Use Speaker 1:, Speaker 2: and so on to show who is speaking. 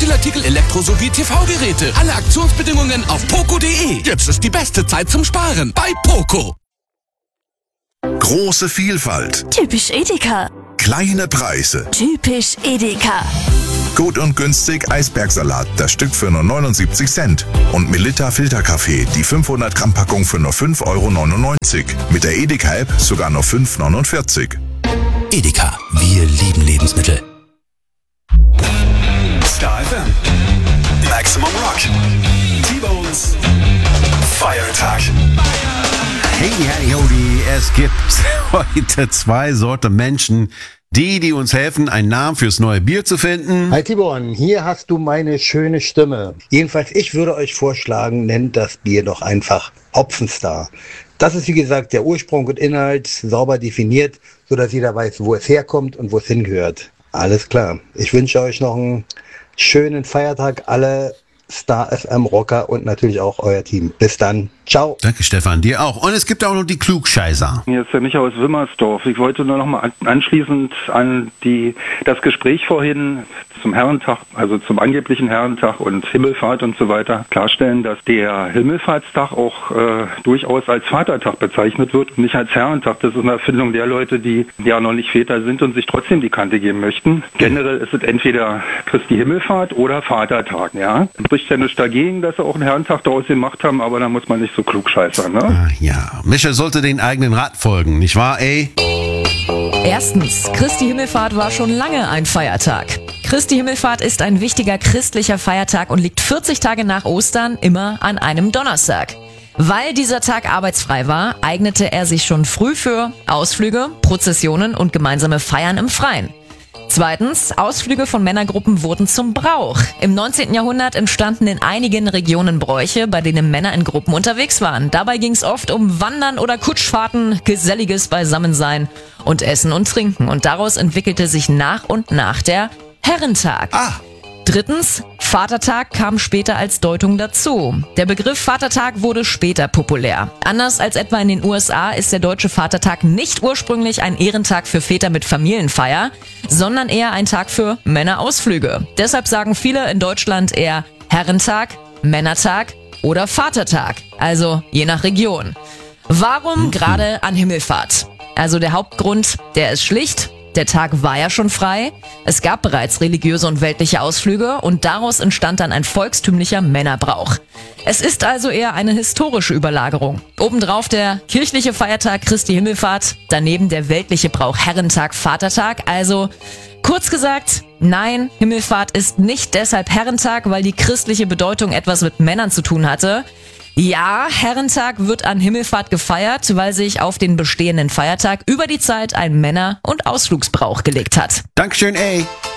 Speaker 1: Spielartikel, Elektro- sowie TV-Geräte. Alle Aktionsbedingungen auf poco.de. Jetzt ist die beste Zeit zum Sparen bei Poco.
Speaker 2: Große Vielfalt.
Speaker 3: Typisch Edeka.
Speaker 2: Kleine Preise.
Speaker 3: Typisch Edeka.
Speaker 2: Gut und günstig Eisbergsalat, das Stück für nur 79 Cent. Und Melitta Filterkaffee, die 500 Gramm Packung für nur 5,99 €. Mit der Edeka-App sogar nur 5,49 €.
Speaker 1: Edeka, wir lieben Lebensmittel.
Speaker 4: Star FM. Maximum Rock. T-Bones. Feiertag.
Speaker 5: Hey, hey, Hodi, es gibt heute zwei Sorten Menschen, die uns helfen, einen Namen fürs neue Bier zu finden.
Speaker 6: Hi Tibon, hier hast du meine schöne Stimme. Jedenfalls, ich würde euch vorschlagen, nennt das Bier doch einfach Hopfenstar. Das ist wie gesagt der Ursprung und Inhalt sauber definiert, sodass jeder weiß, wo es herkommt und wo es hingehört. Alles klar. Ich wünsche euch noch einen schönen Feiertag, alle Star FM Rocker und natürlich auch euer Team. Bis dann. Ciao.
Speaker 5: Danke, Stefan. Dir auch. Und es gibt auch noch die Klugscheißer.
Speaker 7: Hier ist der Micha aus Wimmersdorf. Ich wollte nur noch mal anschließend an das Gespräch vorhin zum Herrentag, also zum angeblichen Herrentag und Himmelfahrt und so weiter, klarstellen, dass der Himmelfahrtstag auch durchaus als Vatertag bezeichnet wird und nicht als Herrentag. Das ist eine Erfindung der Leute, die ja noch nicht Väter sind und sich trotzdem die Kante geben möchten. Generell ist es entweder Christi Himmelfahrt oder Vatertag. Ja, spricht ja nichts dagegen, dass sie auch einen Herrentag daraus gemacht haben, aber da muss man nicht so klugscheißern, ne?
Speaker 5: Ah, ja, Micha sollte den eigenen Rat folgen, nicht wahr, ey?
Speaker 8: Erstens, Christi Himmelfahrt war schon lange ein Feiertag. Christi Himmelfahrt ist ein wichtiger christlicher Feiertag und liegt 40 Tage nach Ostern immer an einem Donnerstag. Weil dieser Tag arbeitsfrei war, eignete er sich schon früh für Ausflüge, Prozessionen und gemeinsame Feiern im Freien. Zweitens, Ausflüge von Männergruppen wurden zum Brauch. Im 19. Jahrhundert entstanden in einigen Regionen Bräuche, bei denen Männer in Gruppen unterwegs waren. Dabei ging es oft um Wandern oder Kutschfahrten, geselliges Beisammensein und Essen und Trinken. Und daraus entwickelte sich nach und nach der Herrentag. Drittens, Vatertag kam später als Deutung dazu. Der Begriff Vatertag wurde später populär. Anders als etwa in den USA ist der deutsche Vatertag nicht ursprünglich ein Ehrentag für Väter mit Familienfeier, sondern eher ein Tag für Männerausflüge. Deshalb sagen viele in Deutschland eher Herrentag, Männertag oder Vatertag, also je nach Region. Warum gerade an Himmelfahrt? Also der Hauptgrund, der ist schlicht. Der Tag war ja schon frei, es gab bereits religiöse und weltliche Ausflüge und daraus entstand dann ein volkstümlicher Männerbrauch. Es ist also eher eine historische Überlagerung. Obendrauf der kirchliche Feiertag Christi Himmelfahrt, daneben der weltliche Brauch Herrentag, Vatertag, also kurz gesagt, nein, Himmelfahrt ist nicht deshalb Herrentag, weil die christliche Bedeutung etwas mit Männern zu tun hatte. Ja, Herrentag wird an Himmelfahrt gefeiert, weil sich auf den bestehenden Feiertag über die Zeit ein Männer- und Ausflugsbrauch gelegt hat.
Speaker 5: Dankeschön, ey.